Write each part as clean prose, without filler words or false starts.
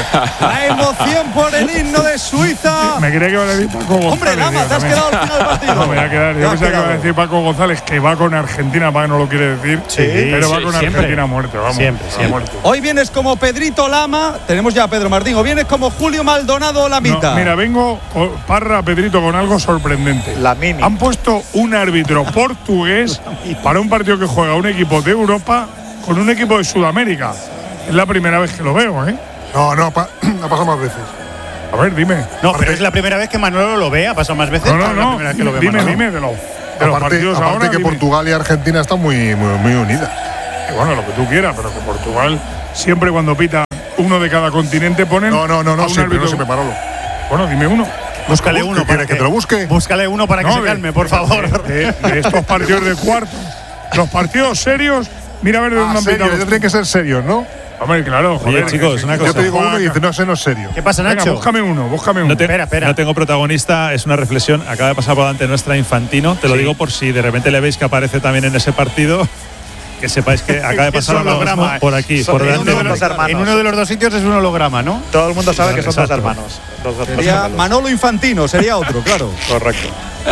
La emoción por el himno de Suiza. Me creía que iba a decir Paco González. Hombre, Lama, te has quedado al final del partido. No, me voy a quedar. Yo pensaba que iba a decir Paco González, que va con Argentina, para que no lo quiere decir. Sí, pero va con siempre. Argentina a muerte, vamos. Siempre. Hoy vienes como Pedrito Lama. Tenemos ya a Pedro Martín. O vienes como Julio Maldonado Lamita. No, mira, vengo, Parra, Pedrito, con algo sorprendente. La mini. Han puesto un árbitro portugués para un partido que juega un equipo de Europa con un equipo de Sudamérica. Es la primera vez que lo veo, ¿eh? No, ha pasado más veces. A ver, dime. No, pero es la primera vez que Manolo lo ve. Ha pasado más veces. No, pero es la primera vez que lo ve dime, Manolo. dime de los partidos Aparte ahora. que dime. Portugal y Argentina están muy unidas. Que bueno, lo que tú quieras, pero que Portugal siempre cuando pita uno de cada continente ponen. No, a un siempre, árbitro. no siempre, Manolo. Bueno, dime uno. Búscale uno. ¿Quieres que te lo busque? Búscale uno para que se calme, por favor. De estos partidos de cuartos. Los partidos serios, mira a ver de dónde han Serio, pitado. tienen que ser serios, ¿no? Hombre, claro, joder. Oye, chicos, una Yo cosa. te digo uno y dices, no, ese no es serio. ¿Qué pasa, Venga, Nacho? búscame uno. Espera. No tengo protagonista, es una reflexión. Acaba de pasar por delante nuestra Infantino. Te lo digo por si de repente le veis que aparece también en ese partido. Que sepáis que acaba de pasar Es holograma. por aquí, Son por de delante. uno de los hermanos. En uno de los dos sitios es un holograma, ¿no? Todo el mundo sabe que son dos Exacto. hermanos. Dos Sería gemelos. Manolo Infantino, sería otro, claro. Correcto.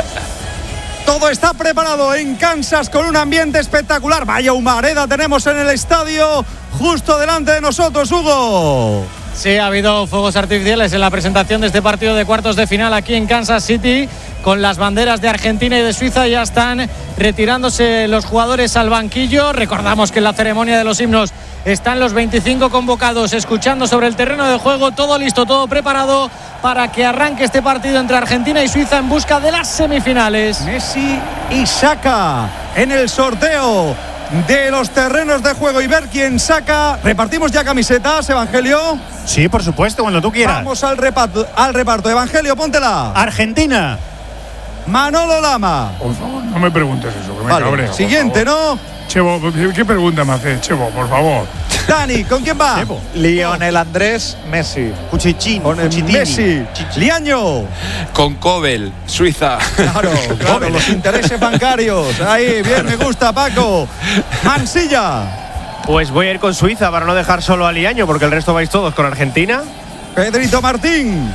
Todo está preparado en Kansas con un ambiente espectacular. Vaya humareda tenemos en el estadio justo delante de nosotros, Hugo. Sí, ha habido fuegos artificiales en la presentación de este partido de cuartos de final aquí en Kansas City, con las banderas de Argentina y de Suiza. Ya están retirándose los jugadores al banquillo. Recordamos que en la ceremonia de los himnos están los 25 convocados escuchando sobre el terreno de juego. Todo listo, todo preparado para que arranque este partido entre Argentina y Suiza en busca de las semifinales. Messi y saca en el sorteo de los terrenos de juego y ver quién saca. Repartimos ya camisetas, Evangelio. Sí, por supuesto, cuando tú quieras. Vamos al reparto. Evangelio, póntela. Argentina. Manolo Lama. Por favor, no me preguntes eso, que me Vale, cabreo. siguiente, ¿no? Chevo, ¿qué pregunta me haces, Chevo? Por favor. Dani, ¿con quién va? Lionel Andrés Messi. Cuchichín. Con el Messi. Liaño. Con Kobel, Suiza. Claro, los intereses bancarios. Ahí, bien, me gusta, Paco. Mansilla. Pues voy a ir con Suiza para no dejar solo a Liaño, porque el resto vais todos con Argentina. Pedrito Martín.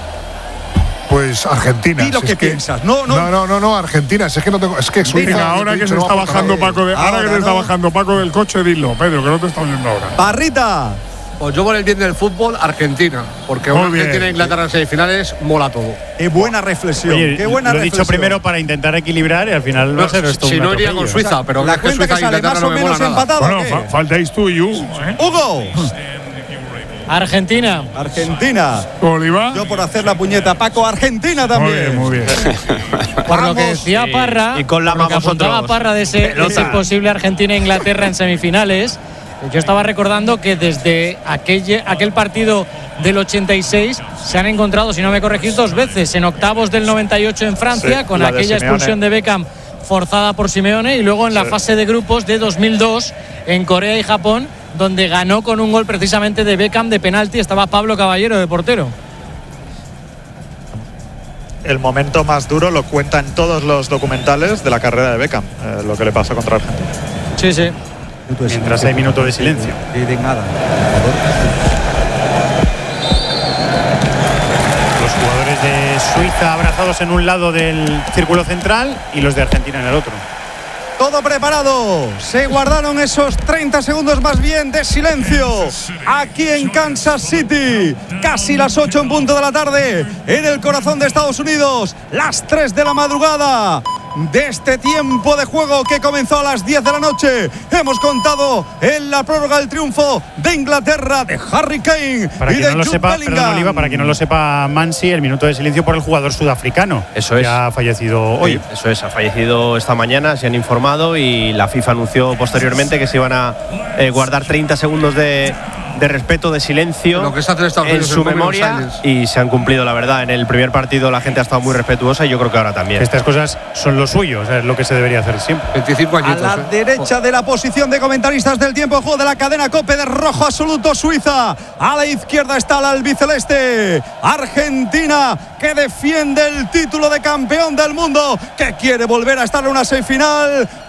Pues Argentina. Di lo si que es piensas. No. No, Argentina. Si es que no tengo. Es que Suiza. Venga, ahora que se está bajando Paco Ahora, Paco del coche, dilo, Pedro, que no te está oyendo ahora. Barrita. Pues yo por el bien del fútbol, Argentina. Porque Muy una bien. Argentina e Inglaterra en semifinales mola todo. Qué buena reflexión. Oye, qué buena lo he reflexión. dicho primero para intentar equilibrar y al final va a ser esto Si un no iría con atropello. Suiza, pero La es que cuenta Suiza que e sale Inglaterra más no o me menos mola nada. empatada. Bueno, ¿o qué? faltáis tú y Hugo, ¿eh? Hugo. Argentina. Oliva. Yo por hacer la puñeta. Paco, Argentina también. Muy bien. Por lo que Vamos. decía Parra, y con la por lo que mano apuntaba vosotros. Parra de ese posible Argentina-Inglaterra en semifinales, yo estaba recordando que desde aquel partido del 86 se han encontrado, si no me corregís, 2 veces, en octavos del 98 en Francia, Sí, con la de aquella Simeone. expulsión de Beckham forzada por Simeone, y luego en la fase de grupos de 2002 en Corea y Japón, donde ganó con un gol precisamente de Beckham de penalti. Estaba Pablo Caballero de portero. El momento más duro lo cuentan todos los documentales de la carrera de Beckham, lo que le pasó contra Argentina. Sí, sí. Mientras hay minuto de silencio. De nada. Los jugadores de Suiza abrazados en un lado del círculo central y los de Argentina en el otro. Todo preparado. Se guardaron esos 30 segundos más bien de silencio aquí en Kansas City. Casi las 8 en punto de la tarde en el corazón de Estados Unidos. Las 3 de la madrugada de este tiempo de juego que comenzó a las 10 de la noche. Hemos contado en la prórroga el triunfo de Inglaterra, de Harry Kane Para y quien de no lo Jude sepa, Bellingham. perdón, Oliva, para quien no lo sepa, Mansi, el minuto de silencio por el jugador sudafricano. Eso que es. ha fallecido hoy. Eso es, ha fallecido esta mañana, se han informado y la FIFA anunció posteriormente que se iban a guardar 30 segundos de respeto, de silencio Lo que se hace en Estados en Unidos su es el moment of memoria, silence. y se han cumplido, la verdad. En el primer partido la gente ha estado muy respetuosa y yo creo que ahora también. Estas cosas son lo suyo, o sea, es lo que se debería hacer siempre. 25 A añitos. la derecha de la posición de comentaristas del tiempo de juego de la cadena COPE de rojo absoluto Suiza. A la izquierda está la albiceleste Argentina, que defiende el título de campeón del mundo, que quiere volver a estar en una semifinal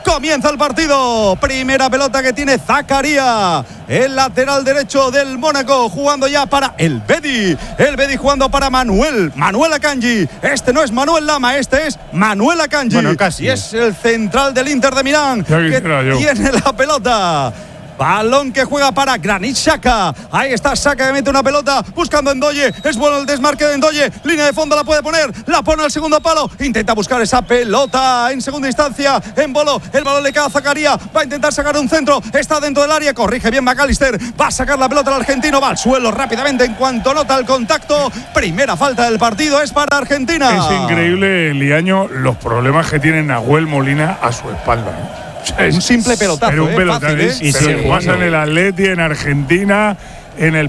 Comienza el partido. Primera pelota que tiene Zakaria, el lateral derecho del Mónaco, jugando ya para el Bedi. El Bedi jugando para Manuel Akanji. Este no es Manuel Lama, este es Manuel Akanji. Bueno, casi. Y es el central del Inter de Milán que tiene la pelota. Balón que juega para Granit Xhaka. Ahí está Xhaka que mete una pelota buscando Ndoye. Es bueno el desmarque de Ndoye. Línea de fondo la puede poner. La pone al segundo palo. Intenta buscar esa pelota en segunda instancia. En Bolo. El balón le queda a Zakaria. Va a intentar sacar un centro. Está dentro del área. Corrige bien McAllister. Va a sacar la pelota al argentino. Va al suelo rápidamente en cuanto nota el contacto. Primera falta del partido es para Argentina. Es increíble, Liaño, los problemas que tiene Nahuel Molina a su espalda. O sea, un simple pelotazo. Pero un pelotazo. Fácil, y se pasa en el Atleti, en Argentina, en el